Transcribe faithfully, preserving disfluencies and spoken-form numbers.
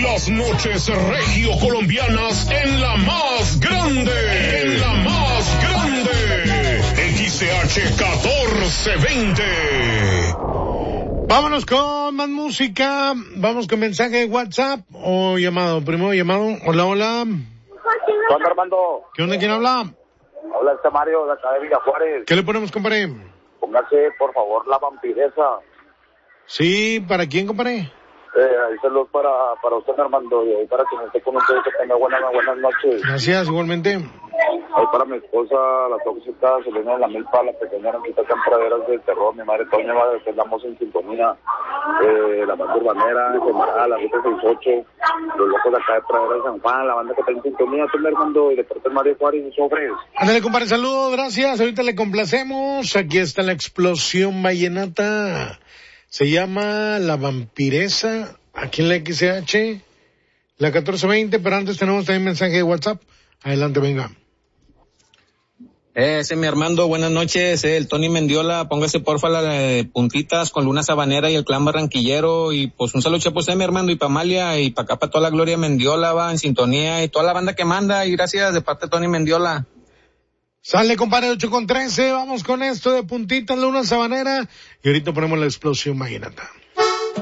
Las noches regio colombianas en la más grande, en la más grande, X C H catorce veinte. Vámonos con más música, vamos con mensaje de WhatsApp o llamado, primero llamado. Hola, hola. ¿Qué onda, Armando? ¿Qué onda, quién habla? Habla este Mario de acá de Villa Juárez. ¿Qué le ponemos, compadre? Póngase, por favor, La Vampiresa. Sí, ¿para quién, compadre? Eh, ahí saludos para, para usted, Armando, y ahí para que me esté con usted, que tenga buenas, buenas noches. Gracias, igualmente. Ahí para mi esposa, la tóxica, Selena de la Milpa, la pequeña Ranquita Praderas del Terror, mi madre Toña, que andamos en sintonía, eh, la banda urbanera, Semará, la Ruta sesenta y ocho, los locos de acá de Praderas de San Juan, la banda que está en sintonía, tú, Armando, y de parte de Mario Juárez y Sobres. Ándale, compadre, saludos, gracias, ahorita le complacemos, aquí está la explosión vallenata. Se llama La Vampiresa, aquí en la X C H, la catorce veinte, pero antes tenemos también mensaje de WhatsApp. Adelante, venga. Eh, ese mi Armando, buenas noches, eh, el Tony Mendiola, póngase porfa la de puntitas con Luna Sabanera y el Clan Barranquillero, y pues un saludo pues eh, mi Armando, y pa' Amalia, y pa' acá pa' toda la Gloria Mendiola, va en sintonía, y toda la banda que manda, y gracias de parte de Tony Mendiola. Sale, compadre, ocho con trece, vamos con esto de puntitas, Luna Sabanera, y ahorita ponemos la explosión vallenata.